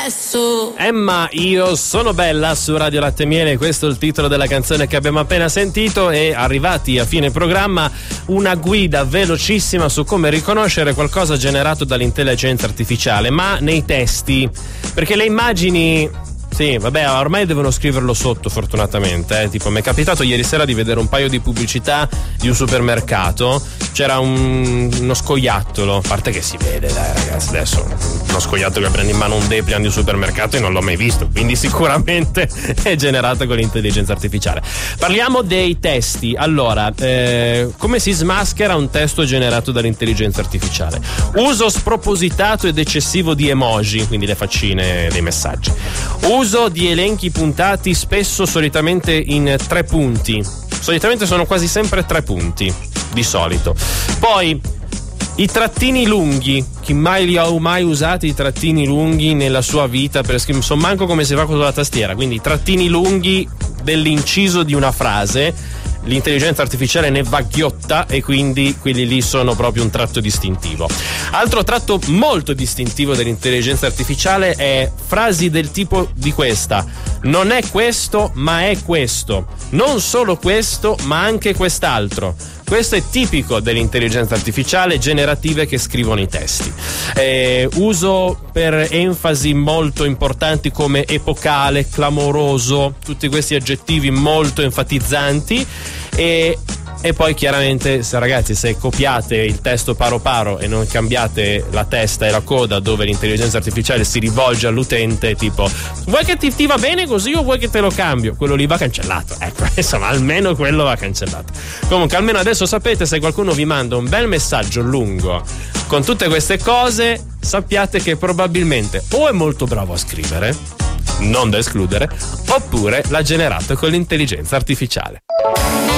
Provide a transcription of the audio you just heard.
adesso. Emma, io sono bella su Radio Latte e Miele, questo è il titolo della canzone che abbiamo appena sentito, e arrivati a fine programma una guida velocissima su come riconoscere qualcosa generato dall'intelligenza artificiale, ma nei testi, perché le immagini... Sì, vabbè, ormai devono scriverlo sotto, fortunatamente. Tipo, mi è capitato ieri sera di vedere un paio di pubblicità di un supermercato. C'era uno scoiattolo, a parte che si vede, dai ragazzi, adesso uno scoiattolo che prende in mano un Depliant di un supermercato e non l'ho mai visto, quindi sicuramente è generato con l'intelligenza artificiale. Parliamo dei testi. Allora, come si smaschera un testo generato dall'intelligenza artificiale? Uso spropositato ed eccessivo di emoji, quindi le faccine dei messaggi. Uso di elenchi puntati solitamente in 3 punti. Solitamente sono quasi sempre 3 punti, di solito. Poi i trattini lunghi. Chi mai li ha mai usati i trattini lunghi nella sua vita per scrivere? Son manco come si fa con la tastiera. Quindi i trattini lunghi dell'inciso di una frase. L'intelligenza artificiale ne va ghiotta e quindi quelli lì sono proprio un tratto distintivo. Altro tratto molto distintivo dell'intelligenza artificiale è frasi del tipo di questa: non è questo ma è questo, non solo questo ma anche quest'altro. Questo è tipico dell'intelligenza artificiale generative che scrivono i testi. Uso per enfasi molto importanti come epocale, clamoroso, tutti questi aggettivi molto enfatizzanti. E poi chiaramente, se copiate il testo paro paro e non cambiate la testa e la coda dove l'intelligenza artificiale si rivolge all'utente, tipo vuoi che ti va bene così o vuoi che te lo cambio? Quello lì va cancellato, ecco, insomma, almeno quello va cancellato. Comunque almeno adesso sapete, se qualcuno vi manda un bel messaggio lungo con tutte queste cose, sappiate che probabilmente o è molto bravo a scrivere, non da escludere, oppure l'ha generato con l'intelligenza artificiale.